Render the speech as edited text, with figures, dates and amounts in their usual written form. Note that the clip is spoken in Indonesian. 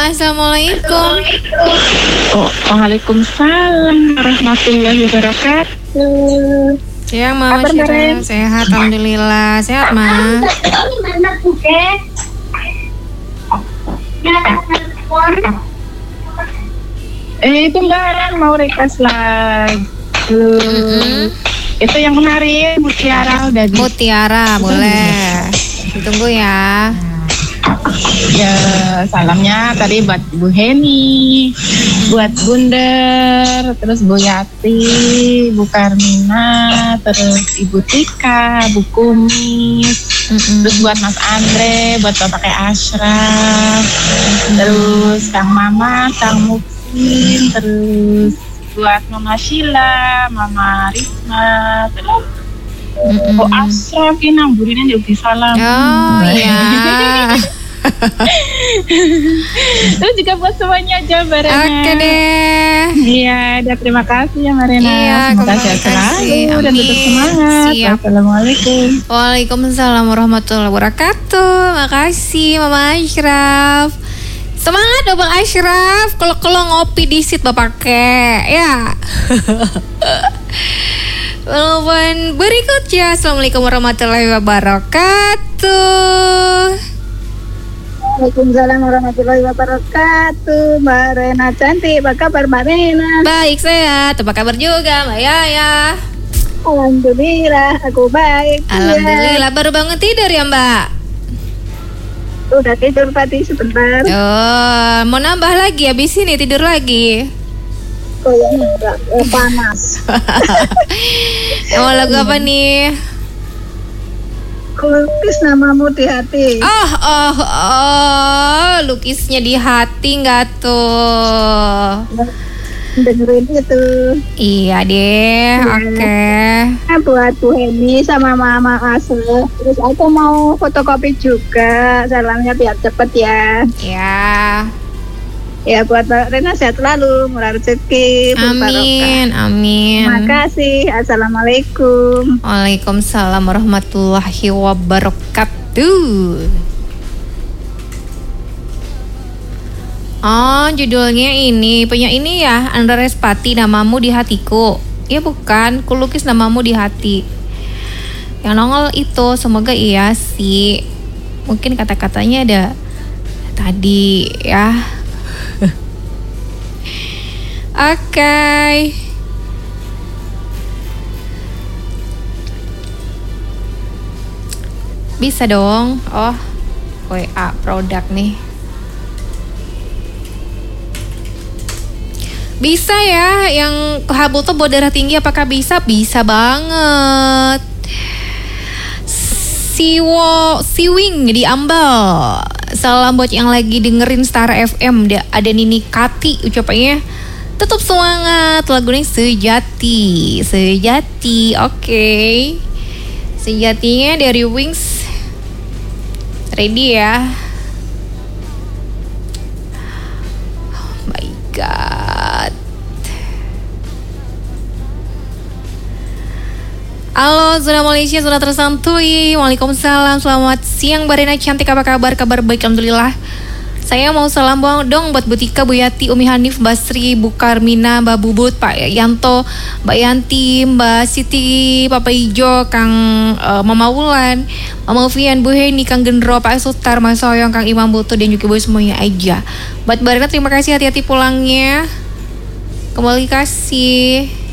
Assalamualaikum. Waalaikumsalam warahmatullahi wabarakatuh. Siang Mama Syira, sehat alhamdulillah. Sehat Ma. Itu Mbak mau request lagu. Itu yang kemarin Mutiara udah Mutiara boleh. Ditunggu ya. Ya, salamnya tadi buat Bu Heni, buat Bunder, terus Bu Yati, Bu Karmina, terus Ibu Tika, Bu Kumis, terus buat Mas Andre, buat Bapak Ashraf, terus Kang Mama, Kang Muksin, terus buat Mama Sheila, Mama Risma, terus Oh Ashraf ini namburin yang di salam. Oh iya. Terus juga buat semuanya aja Barena. Oke deh. Iya, dan terima kasih ya Marina. Iya, semoga sehat selalu dan tetap semangat. Siap. Assalamualaikum. Waalaikumsalam warahmatullahi wabarakatuh. Makasih Mama Ashraf. Semangat Bapak Ashraf. Kalau ngopi di sit Bapak ke ya. Telepon berikutnya. Assalamualaikum warahmatullahi wabarakatuh. Waalaikumsalam warahmatullahi wabarakatuh. Mbak Rena cantik, apa kabar Mbak Rena? Baik sehat, apa kabar juga Mbak Yaya? Alhamdulillah, aku baik. Alhamdulillah, baru bangun tidur ya Mbak? Udah tidur tadi sebentar. Oh, mau nambah lagi habis ini tidur lagi? Kayaknya enggak, panas. Mau lagu apa nih? Lukis namamu di hati. Lukisnya di hati nggak tuh? Dengerin itu. Iya deh, oke. Buat Bu Heni sama Mama Asel. Terus aku mau fotokopi juga. Salamnya biar cepet ya. Ya. Ya buat Mbak Rena sehat selalu, murah rezeki, Amin, amin. Terima kasih. Assalamualaikum. Waalaikumsalam warahmatullahi wabarakatuh. Oh, judulnya ini, punya ini ya, Andra Respati, Namamu di Hatiku. Ya bukan, kulukis namamu di hati. Yang nongol itu, semoga iya sih. Mungkin kata-katanya ada tadi ya. Oke. Bisa dong. Oh, WA produk nih. Bisa ya, yang kehabul tuh bawa darah tinggi apakah bisa? Bisa banget. Siwing di Ambal. Salam buat yang lagi dengerin Star FM. Ada Nini Kati ucapannya. Tetap semangat, lagunya Sejati, oke. Sejatinya dari Wings. Ready ya? Oh my god. Halo, zona Malaysia, zona tersantui. Waalaikumsalam, selamat siang Barena cantik, apa kabar? Kabar baik, alhamdulillah. Saya mau salam dong buat Bu Tika, Bu Yati, Umi Hanif, Basri, Bu Karmina, Mbak Bubut, Pak Yanto, Mbak Yanti, Mbak Siti, Papa Ijo, Kang Mama Wulan, Mama Vian, Bu Heni, Kang Gendro, Pak Sultar, Mas Soyong, Kang Imam Buto, dan juga semuanya aja. Buat Barena terima kasih, hati-hati pulangnya. Kembali kasih.